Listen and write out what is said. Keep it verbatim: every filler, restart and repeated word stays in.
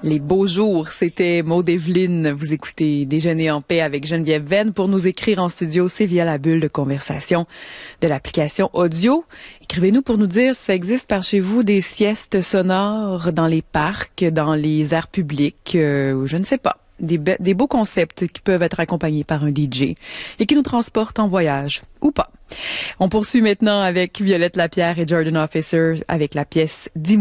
Les beaux jours, c'était Maud Evelyne. Vous écoutez Déjeuner en paix avec Geneviève Venn. Pour nous écrire en studio, c'est via la bulle de conversation de l'application audio. Écrivez-nous pour nous dire si ça existe par chez vous des siestes sonores dans les parcs, dans les aires publiques, euh, je ne sais pas. Des, be- des beaux concepts qui peuvent être accompagnés par un D J et qui nous transportent en voyage, ou pas. On poursuit maintenant avec Violette Lapierre et Jordan Officer avec la pièce « Dis-moi ».